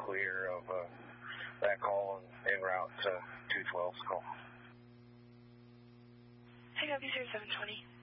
clear of that call en route to 212's call. Hey, W0720.